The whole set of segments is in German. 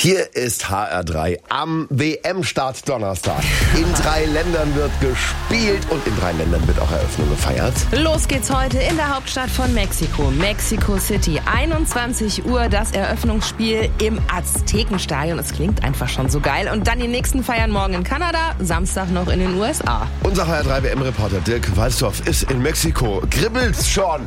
Hier ist HR3 am WM-Start Donnerstag. In 3 Ländern wird gespielt und in 3 Ländern wird auch Eröffnung gefeiert. Los geht's heute in der Hauptstadt von Mexiko, Mexico City. 21 Uhr das Eröffnungsspiel im Aztekenstadion. Es klingt einfach schon so geil. Und dann die nächsten feiern morgen in Kanada, Samstag noch in den USA. Unser HR3 WM-Reporter Dirk Walzdorf ist in Mexiko. Kribbelt's schon?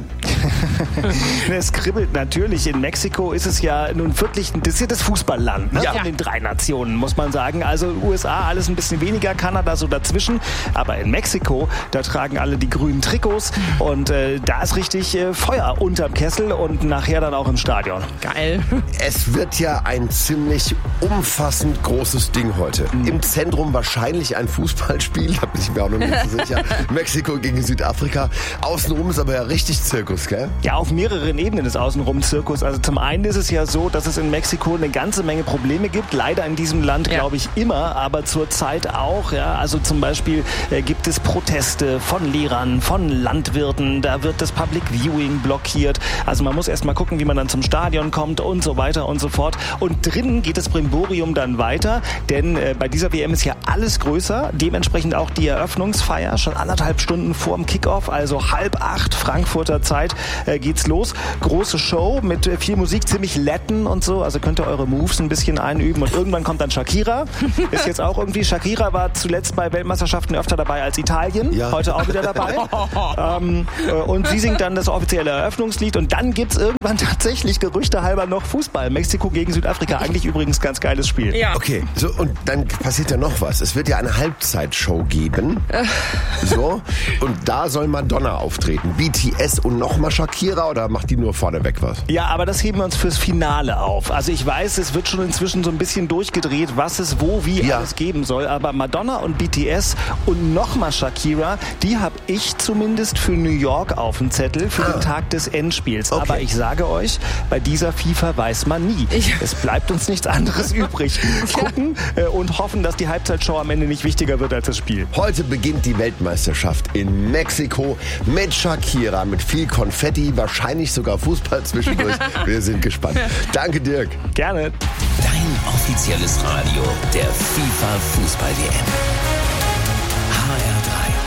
Es kribbelt natürlich. In Mexiko ist es ja nun wirklich, das ist ja das Fußballland, ne? Ja. Von den 3 Nationen, muss man sagen. Also USA alles ein bisschen weniger, Kanada so dazwischen. Aber in Mexiko, da tragen alle die grünen Trikots und da ist richtig Feuer unterm Kessel und nachher dann auch im Stadion. Geil. Es wird ja ein ziemlich umfassend großes Ding heute. Im Zentrum wahrscheinlich ein Fußballspiel, da bin ich mir auch noch nicht so sicher. Mexiko gegen Südafrika. Außenrum ist aber ja richtig Zirkus, gell? Ja, auf mehreren Ebenen ist außenrum Zirkus. Also zum einen ist es ja so, dass es in Mexiko eine ganze Menge Probleme gibt. Leider in diesem Land, glaube ich, immer, aber zurzeit auch. Ja. Also zum Beispiel gibt es Proteste von Lehrern, von Landwirten. Da wird das Public Viewing blockiert. Also man muss erst mal gucken, wie man dann zum Stadion kommt und so weiter und so fort. Und drinnen geht das Brimborium dann weiter, denn bei dieser WM ist ja alles größer. Dementsprechend auch die Eröffnungsfeier schon 1,5 Stunden vorm Kickoff, also 7:30 Frankfurter Zeit geht's los. Große Show mit viel Musik, ziemlich Latin und so. Also könnt ihr eure Moves ein bisschen einüben und irgendwann kommt dann Shakira. Ist jetzt auch irgendwie, Shakira war zuletzt bei Weltmeisterschaften öfter dabei als Italien. Ja. Heute auch wieder dabei. Und sie singt dann das offizielle Eröffnungslied und dann gibt's irgendwann tatsächlich gerüchtehalber noch Fußball. Mexiko gegen Südafrika. Eigentlich übrigens ganz geiles Spiel. Ja. Okay, so und dann passiert ja noch was. Es wird ja eine Halbzeitshow geben. So, und da soll Madonna auftreten. BTS und nochmal Shakira oder macht die nur vorneweg was? Ja, aber das heben wir uns fürs Finale auf. Also ich weiß, es wird schon inzwischen so ein bisschen durchgedreht, was es wo, wie alles geben soll. Aber Madonna und BTS und nochmal Shakira, die habe ich zumindest für New York auf dem Zettel für den Tag des Endspiels. Okay. Aber ich sage euch, bei dieser FIFA weiß man nie. Es bleibt uns nichts anderes übrig. Gucken und hoffen, dass die Halbzeitshow am Ende nicht wichtiger wird als das Spiel. Heute beginnt die Weltmeisterschaft in Mexiko mit Shakira, mit viel Konfetti, wahrscheinlich sogar Fußball zwischendurch. Wir sind gespannt. Danke, Dirk. Gerne. Dein offizielles Radio der FIFA Fußball-WM.